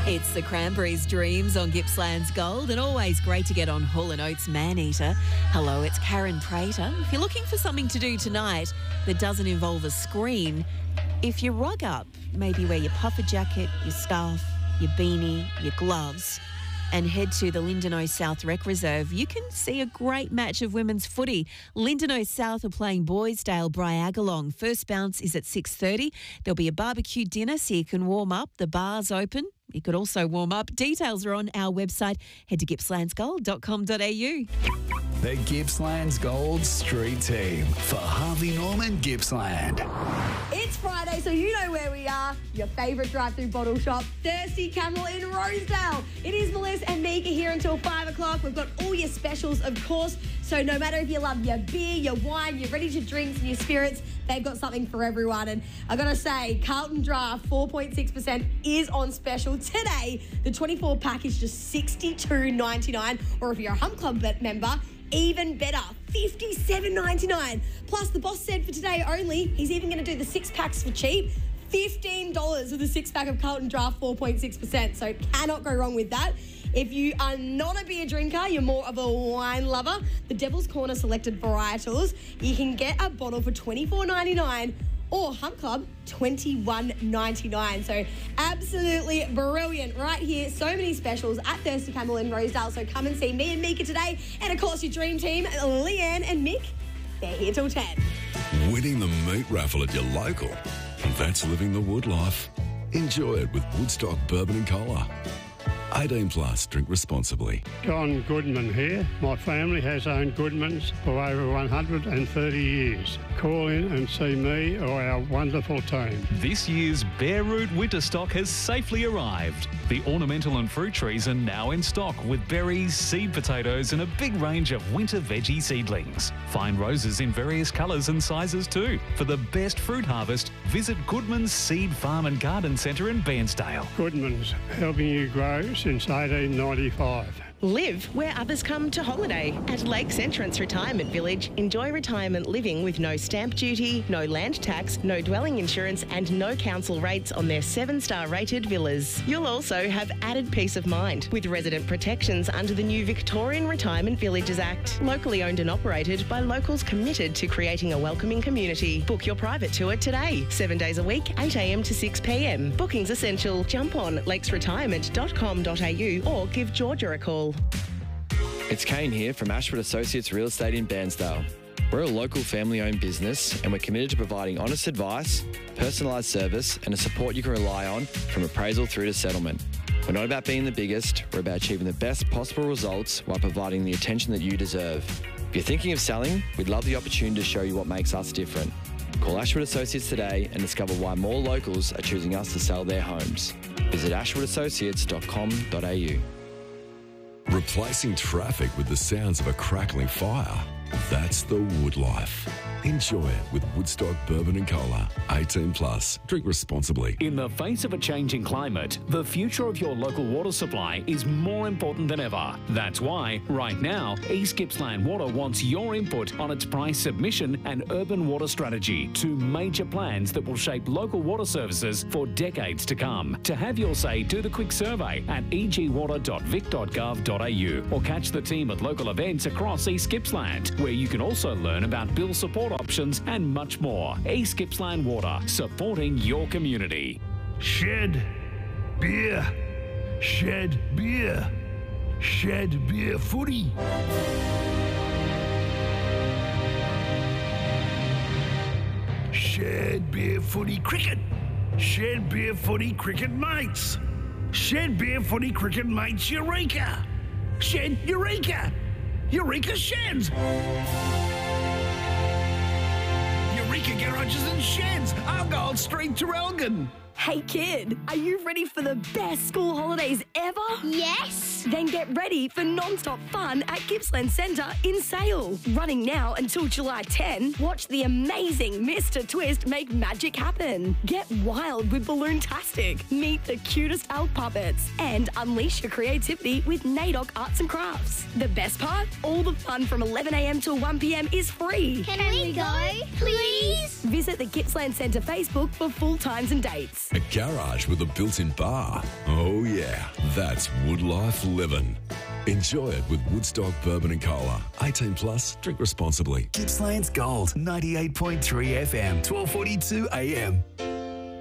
It's the Cranberries' Dreams on Gippsland's Gold, and always great to get on Hall & Oates Maneater. Hello, it's Karen Prater. If you're looking for something to do tonight that doesn't involve a screen, if you rug up, maybe wear your puffer jacket, your scarf, your beanie, your gloves, and head to the Lindenow South Rec Reserve, you can see a great match of women's footy. Lindenow South are playing Boysdale Bryagalong. First bounce is at 6:30. There'll be a barbecue dinner so you can warm up. The bar's open. You could also warm up. Details are on our website. Head to gippslandsgold.com.au. The Gippsland's Gold Street Team for Harvey Norman Gippsland. It's Friday, so you know where we are. Your favourite drive-through bottle shop, Thirsty Camel in Rosedale. It is Melissa and Mika here until 5 o'clock. We've got all your specials, of course. So no matter if you love your beer, your wine, your ready-to drinks and your spirits, they've got something for everyone. And I got to say, Carlton Draft 4.6% is on special today. The 24 pack is just $62.99. Or if you're a Hump Club member, even better, $57.99. Plus, the boss said for today only, he's even going to do the 6-packs for cheap. $15 with a 6-pack of Carlton Draft 4.6%. So cannot go wrong with that. If you are not a beer drinker, you're more of a wine lover, the Devil's Corner selected varietals, you can get a bottle for $24.99 or Hump Club $21.99. So absolutely brilliant right here. So many specials at Thirsty Camel in Rosedale. So come and see me and Mika today. And of course your dream team, Leanne and Mick, they're here till 10. Winning the meat raffle at your local. That's living the wood life. Enjoy it with Woodstock Bourbon and Cola. 18 plus, drink responsibly. John Goodman here. My family has owned Goodmans for over 130 years. Call in and see me or our wonderful team. This year's Bare Root winter stock has safely arrived. The ornamental and fruit trees are now in stock with berries, seed potatoes and a big range of winter veggie seedlings. Find roses in various colours and sizes too. For the best fruit harvest, visit Goodman's Seed Farm and Garden Centre in Bairnsdale. Goodman's, helping you grow since 1895. Live where others come to holiday. At Lakes Entrance Retirement Village, enjoy retirement living with no stamp duty, no land tax, no dwelling insurance and no council rates on their 7-star rated villas. You'll also have added peace of mind with resident protections under the new Victorian Retirement Villages Act. Locally owned and operated by locals committed to creating a welcoming community. Book your private tour today. 7 days a week, 8 a.m. to 6 p.m. Bookings essential. Jump on lakesretirement.com.au or give Georgia a call. It's Kane here from Ashford Associates Real Estate in Bairnsdale. We're a local family-owned business and we're committed to providing honest advice, personalised service and a support you can rely on from appraisal through to settlement. We're not about being the biggest, we're about achieving the best possible results while providing the attention that you deserve. If you're thinking of selling, we'd love the opportunity to show you what makes us different. Call Ashford Associates today and discover why more locals are choosing us to sell their homes. Visit ashfordassociates.com.au. Replacing traffic with the sounds of a crackling fire. That's the wood life. Enjoy it with Woodstock Bourbon and Cola. 18 plus. Drink responsibly. In the face of a changing climate, the future of your local water supply is more important than ever. That's why, right now, East Gippsland Water wants your input on its price submission and urban water strategy, 2 major plans that will shape local water services for decades to come. To have your say, do the quick survey at egwater.vic.gov.au or catch the team at local events across East Gippsland, where you can also learn about bill support options and much more. East Gippsland Water, supporting your community. Shed beer, shed beer, shed beer footy. Shed beer footy cricket, shed beer footy cricket mates, shed beer footy cricket mates Eureka, shed Eureka, Eureka Sheds. Eureka Garages and Sheds, Argyle Street, Traralgon. Hey kid, are you ready for the best school holidays ever? Yes. Then get ready for non-stop fun at Gippsland Centre in Sale. Running now until July 10, watch the amazing Mr. Twist make magic happen. Get wild with Balloontastic, meet the cutest elf puppets, and unleash your creativity with NAIDOC Arts and Crafts. The best part? All the fun from 11 a.m. till 1 p.m. is free. Can we go, please? Visit the Gippsland Centre Facebook for full times and dates. A garage with a built-in bar. Oh yeah, that's Woodlife living. Enjoy it with Woodstock Bourbon and Cola. 18 plus, drink responsibly. Gippsland's Gold, 98.3 FM, 12:42 AM.